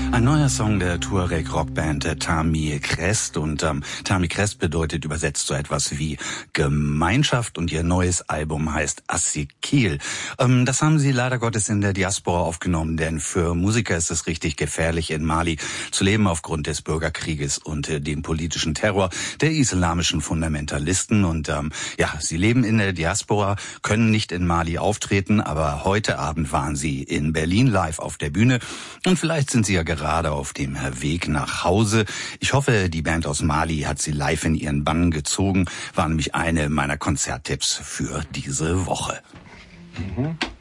Ein neuer Song der Tuareg-Rockband Tami Crest. Und Tami Crest bedeutet übersetzt so etwas wie Gemeinschaft. Und ihr neues Album heißt Assikil. Das haben sie leider Gottes in der Diaspora aufgenommen, denn für Musiker ist es richtig gefährlich, in Mali zu leben aufgrund des Bürgerkrieges und dem politischen Terror der islamischen Fundamentalisten. Und sie leben in der Diaspora, können nicht in Mali auftreten, aber heute Abend waren sie in Berlin live auf der Bühne. Und vielleicht sind sie ja gerade auf dem Weg nach Hause. Ich hoffe, die Band aus Mali hat sie live in ihren Bann gezogen. War nämlich eine meiner Konzerttipps für diese Woche.